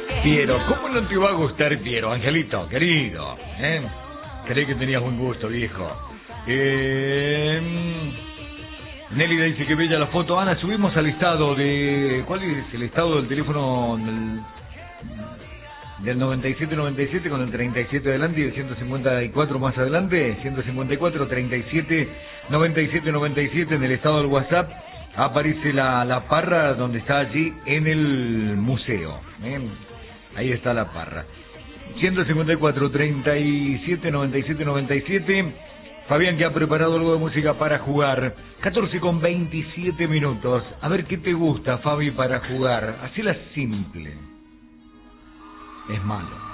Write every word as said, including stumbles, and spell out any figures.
Piero, ¿cómo no te va a gustar Piero, Angelito, querido? ¿Eh? Creí que tenías buen gusto, viejo. Eh... Nelly dice que bella la foto. Ana, subimos al estado de... ¿Cuál es el estado del teléfono del, del noventa y siete noventa y siete con el treinta y siete adelante y el ciento cincuenta y cuatro más adelante? ciento cincuenta y cuatro, treinta y siete, noventa y siete, noventa y siete en el estado del WhatsApp. Aparece la, la parra donde está allí en el museo. ¿eh? Ahí está la parra. ciento cincuenta y cuatro, treinta y siete, noventa y siete, noventa y siete. Fabián, que ha preparado algo de música para jugar. catorce con veintisiete minutos. A ver qué te gusta, Fabi, para jugar. Hacela simple. Es malo.